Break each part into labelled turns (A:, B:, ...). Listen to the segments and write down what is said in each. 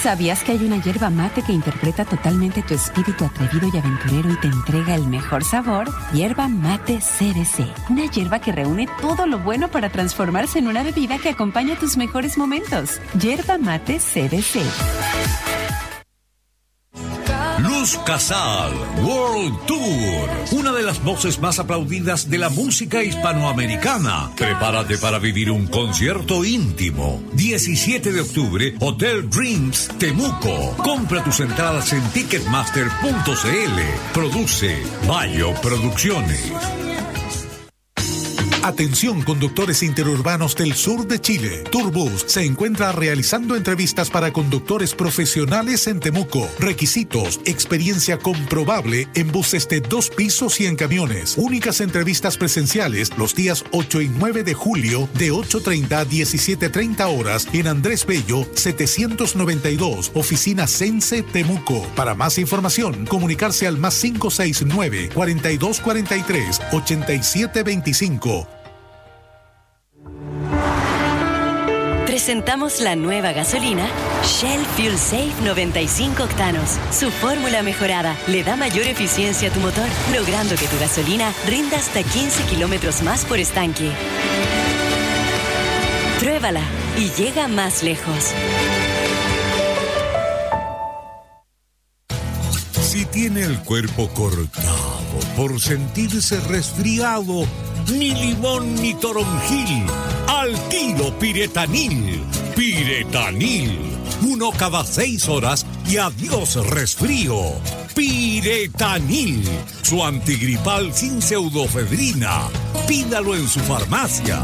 A: ¿Sabías que hay una yerba mate que interpreta totalmente tu espíritu atrevido y aventurero y te entrega el mejor sabor? Yerba mate CBC. Una yerba que reúne todo lo bueno para transformarse en una bebida que acompaña tus mejores momentos. Yerba mate CBC.
B: Luz Casal World Tour, una de las voces más aplaudidas de la música hispanoamericana. Prepárate para vivir un concierto íntimo. 17 de octubre, Hotel Dreams, Temuco. Compra tus entradas en ticketmaster.cl. Produce Mayo Producciones.
C: Atención, conductores interurbanos del sur de Chile. Turbus se encuentra realizando entrevistas para conductores profesionales en Temuco. Requisitos: experiencia comprobable en buses de 2 pisos y en camiones. Únicas entrevistas presenciales los días 8 y 9 de julio de 8:30 a 17:30 horas en Andrés Bello 792, oficina Sense Temuco. Para más información, comunicarse al más 569 4243 8725.
D: Presentamos la nueva gasolina Shell Fuel Safe 95 octanos. Su fórmula mejorada le da mayor eficiencia a tu motor, logrando que tu gasolina rinda hasta 15 kilómetros más por estanque. Pruébala y llega más lejos.
B: Si tiene el cuerpo cortado por sentirse resfriado, ni limón ni toronjil, al tiro Piretanil. Piretanil, 1 cada 6 horas y adiós resfrío. Piretanil, su antigripal sin pseudofedrina. Pídalo en su farmacia.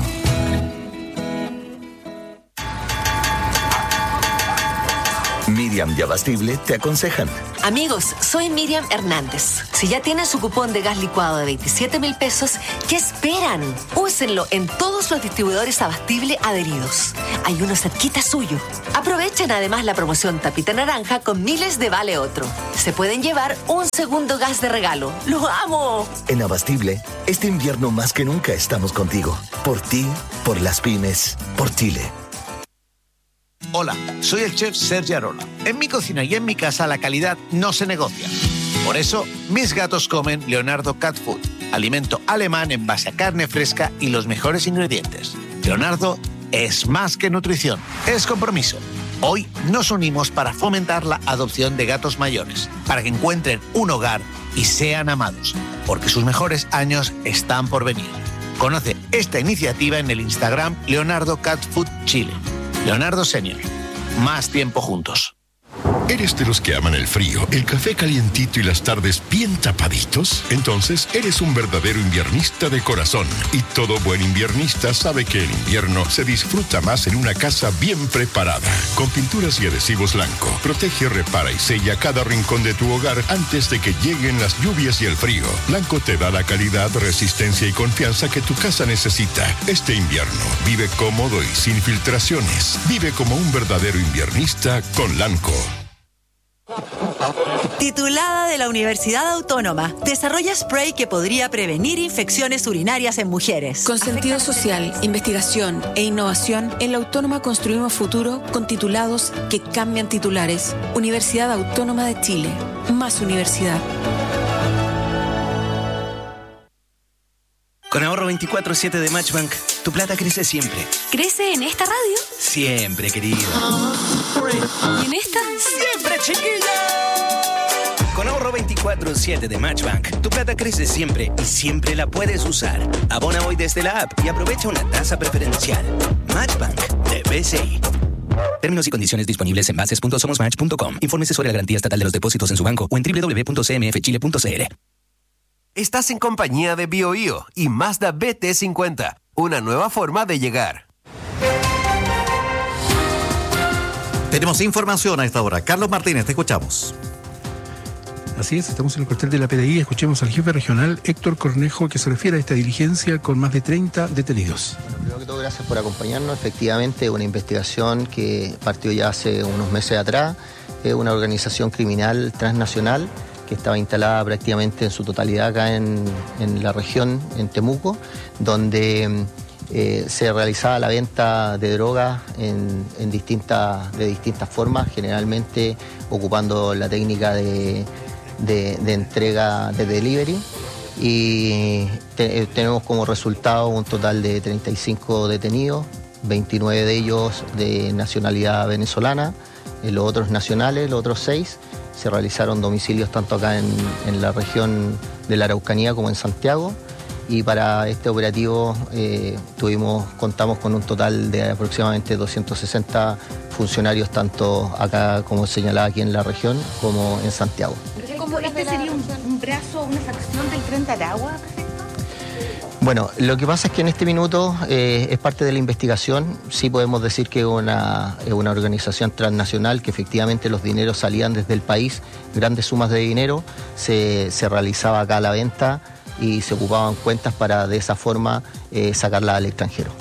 E: Miriam y Abastible te aconsejan.
F: Amigos, soy Miriam Hernández. Si ya tienen su cupón de gas licuado de 27,000 pesos, ¿qué esperan? Úsenlo en todos los distribuidores Abastible adheridos. Hay uno cerquita suyo. Aprovechen además la promoción Tapita Naranja con miles de vale otro. Se pueden llevar un segundo gas de regalo. ¡Lo amo!
E: En Abastible, este invierno más que nunca estamos contigo. Por ti, por las pymes, por Chile.
G: Hola, soy el chef Sergio Arola. En mi cocina y en mi casa la calidad no se negocia. Por eso, mis gatos comen Leonardo Cat Food, alimento alemán en base a carne fresca y los mejores ingredientes. Leonardo es más que nutrición, es compromiso. Hoy nos unimos para fomentar la adopción de gatos mayores, para que encuentren un hogar y sean amados, porque sus mejores años están por venir. Conoce esta iniciativa en el Instagram Leonardo Cat Food Chile. Leonardo Senior. Más tiempo juntos.
H: ¿Eres de los que aman el frío, el café calientito y las tardes bien tapaditos? Entonces, eres un verdadero inviernista de corazón. Y todo buen inviernista sabe que el invierno se disfruta más en una casa bien preparada. Con pinturas y adhesivos Lanco, protege, repara y sella cada rincón de tu hogar antes de que lleguen las lluvias y el frío. Lanco te da la calidad, resistencia y confianza que tu casa necesita. Este invierno, vive cómodo y sin filtraciones. Vive como un verdadero inviernista con Lanco.
I: Titulada de la Universidad Autónoma, desarrolla spray que podría prevenir infecciones urinarias en mujeres.
J: Con sentido social, investigación e innovación, en la Autónoma construimos futuro con titulados que cambian titulares. Universidad Autónoma de Chile. Más universidad.
K: Con ahorro 24/7 de Matchbank, tu plata crece siempre.
F: ¿Crece en esta radio?
K: Siempre, querido.
F: ¿Y en esta?
K: ¡Siempre, chiquilla! Con ahorro 24/7 de Matchbank, tu plata crece siempre y siempre la puedes usar. Abona hoy desde la app y aprovecha una tasa preferencial. Matchbank de BCI. Términos y condiciones disponibles en bases.somosmatch.com. Infórmese sobre la garantía estatal de los depósitos en su banco o en www.cmfchile.cl.
L: Estás en compañía de BioIO y Mazda BT50, una nueva forma de llegar.
M: Tenemos información a esta hora. Carlos Martínez, te escuchamos.
N: Así es, estamos en el cuartel de la PDI. Escuchemos al jefe regional, Héctor Cornejo, que se refiere a esta diligencia con más de 30 detenidos.
O: Bueno, primero que todo, gracias por acompañarnos. Efectivamente, una investigación que partió ya hace unos meses atrás. Una organización criminal transnacional que estaba instalada prácticamente en su totalidad acá en la región, en Temuco, donde se realizaba la venta de drogas de distintas formas, generalmente ocupando la técnica de entrega de delivery, y tenemos como resultado un total de 35 detenidos, 29 de ellos de nacionalidad venezolana, los otros nacionales, los otros 6 se realizaron domicilios tanto acá en la región de la Araucanía como en Santiago. Y para este operativo contamos con un total de aproximadamente 260 funcionarios, tanto acá como señalaba aquí en la región, como en Santiago.
P: ¿Este sería un brazo, una facción del Tren de Aragua, prefecto?
O: Bueno, lo que pasa es que en este minuto es parte de la investigación. Sí podemos decir que es una organización transnacional, que efectivamente los dineros salían desde el país, grandes sumas de dinero, se realizaba acá la venta y se ocupaban cuentas para de esa forma sacarla al extranjero.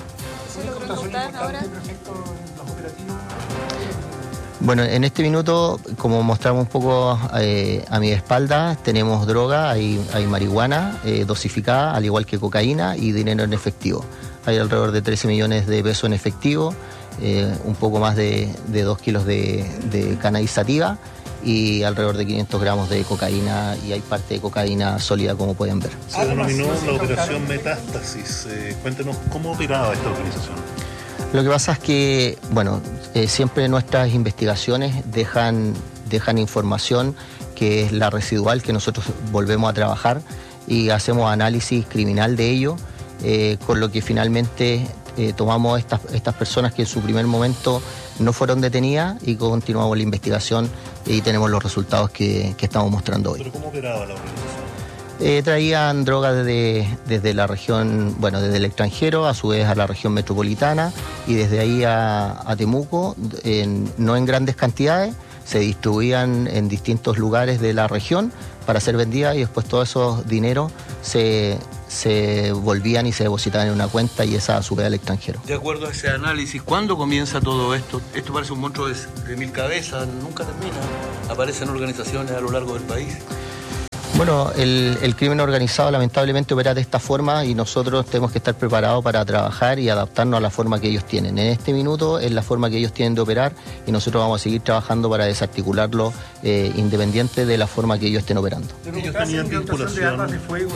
O: Bueno, en este minuto, como mostramos un poco a mi espalda, tenemos droga, hay marihuana dosificada, al igual que cocaína, y dinero en efectivo. Hay alrededor de 13 millones de pesos en efectivo, un poco más de 2 kilos de cannabis sativa y alrededor de 500 gramos de cocaína, y hay parte de cocaína sólida, como pueden ver.
Q: Se denominó la operación Metástasis. Cuéntenos, ¿cómo operaba esta organización?
O: Lo que pasa es que, bueno, siempre nuestras investigaciones dejan información que es la residual, que nosotros volvemos a trabajar y hacemos análisis criminal de ello, con lo que finalmente tomamos estas personas que en su primer momento no fueron detenidas y continuamos la investigación y tenemos los resultados que estamos mostrando hoy.
Q: ¿Pero cómo operaba la organización?
O: Traían drogas desde la región, bueno, desde el extranjero, a su vez a la región metropolitana, y desde ahí a Temuco, no en grandes cantidades, se distribuían en distintos lugares de la región para ser vendidas, y después todos esos dineros se volvían y se depositaban en una cuenta, y esa a su vez al extranjero.
R: De acuerdo a ese análisis, ¿cuándo comienza todo esto? Esto parece un monstruo de 1000 cabezas, nunca termina. Aparecen organizaciones a lo largo del país.
O: Bueno, el crimen organizado lamentablemente opera de esta forma, y nosotros tenemos que estar preparados para trabajar y adaptarnos a la forma que ellos tienen. En este minuto es la forma que ellos tienen de operar, y nosotros vamos a seguir trabajando para desarticularlo independiente de la forma que ellos estén operando.
Q: ¿Ellos tenían vinculación de armas de fuego?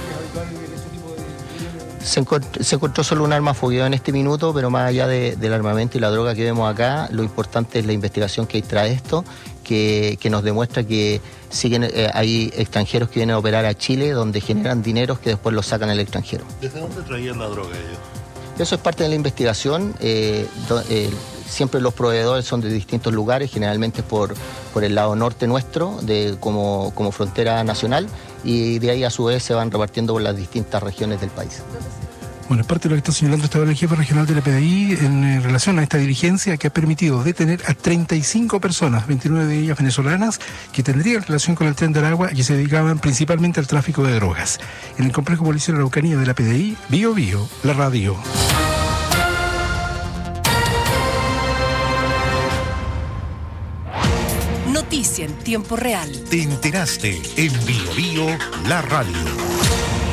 O: Se encontró solo un arma fogueada en este minuto, pero más allá del armamento y la droga que vemos acá, lo importante es la investigación que hay tras esto, que nos demuestra que hay extranjeros que vienen a operar a Chile, donde generan dineros que después los sacan al extranjero.
Q: ¿Desde dónde traían la droga ellos?
O: Eso es parte de la investigación. Siempre los proveedores son de distintos lugares, generalmente por el lado norte nuestro, como frontera nacional, y de ahí a su vez se van repartiendo por las distintas regiones del país.
N: Bueno, es parte de lo que está señalando hasta ahora el jefe regional de la PDI en relación a esta diligencia que ha permitido detener a 35 personas, 29 de ellas venezolanas, que tendrían relación con el Tren de Aragua y que se dedicaban principalmente al tráfico de drogas. En el complejo policial Araucanía de la PDI, Bio Bio, la radio.
S: Noticia en tiempo real.
C: Te enteraste en Bio Bio, la radio.